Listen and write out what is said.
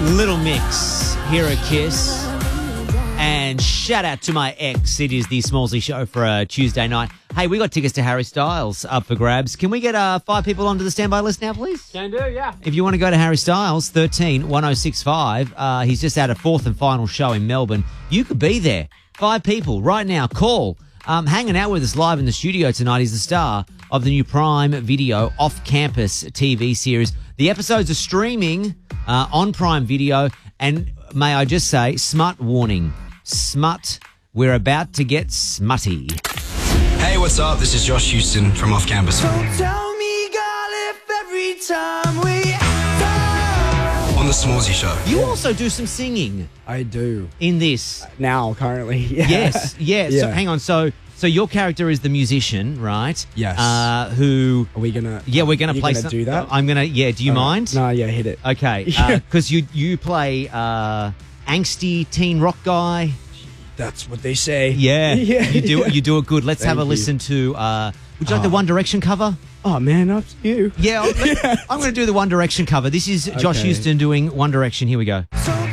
Little Mix, Hear a Kiss. And shout out to my ex. It is the Smallsy Show for a Tuesday night. Hey, we got tickets to Harry Styles up for grabs. Can we get 5 people onto the standby list now, please? Can do, yeah. If you want to go to Harry Styles, 13-1065. He's just had a 4th and final show in Melbourne. You could be there. 5 people right now. Call. Hanging out with us live in the studio tonight is the star of the new Prime Video off-campus TV series. The episodes are streaming on Prime Video. And may I just say, smut warning. Smut. We're about to get smutty. Hey, what's up? This is Josh Houston from Off Campus. Don't tell me, girl, if every time we On the Smallsy Show. You also do some singing I do. in this. Now, currently. Yeah. Yes, yeah. So Yeah. hang on. So your character is the musician, right? Yes. Who? Are we gonna? Yeah, we're gonna you play. gonna do that? I'm gonna. Yeah. Do you mind? No, yeah, hit it. Okay. Yeah. Because you play angsty teen rock guy. That's what they say. Yeah. Yeah. You do it good. Let's have a Thank you. listen to. Would you like the One Direction cover? Oh man, up to you. Yeah. I'm going to do the One Direction cover. This is Josh Okay. Houston doing One Direction. Here we go. So